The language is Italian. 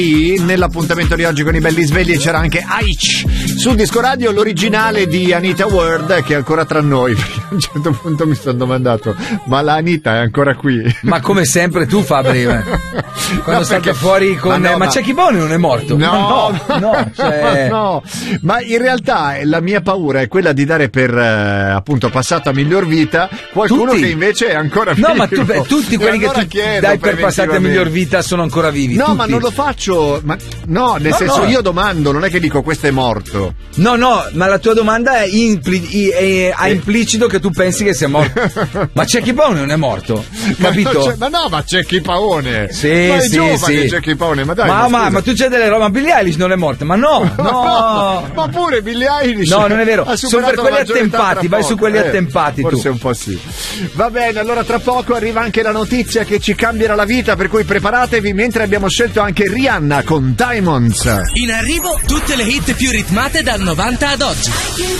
Nell'appuntamento di oggi con i belli svegli c'era anche Aich su Disco Radio, l'originale di Anita Ward, che è ancora tra noi. A un certo punto mi sono domandato, ma la Anita è ancora qui? Ma come sempre tu, Fabri, quando salta fuori con ma Chucky Bone non è morto? No, cioè... no, ma in realtà la mia paura è quella di dare per appunto passato a miglior vita qualcuno che invece è ancora vivo. No, ma tutti quelli che tu dai per passati a miglior vita sono ancora vivi. No, tutti. ma non lo faccio. Nel senso, io domando, non è che dico questo è morto. No, ma la tua domanda è ha implicito che tu pensi che sia morto. Ma Chucky Bone non è morto, capito? Ma Chucky Paone. Sì, ma è giovane sì. Chucky Paone, ma dai. Ma tu c'hai delle robe, ma Billie Eilish non è morta, ma no. Ma pure Billie Eilish. No, non è vero. Sono per quelli attempati, vai su quelli attempati forse tu. Un po' sì. Va bene, allora tra poco arriva anche la notizia che ci cambierà la vita, per cui preparatevi, mentre abbiamo scelto anche Rihanna con Diamonds. In arrivo tutte le hit più ritmate dal 90 ad oggi.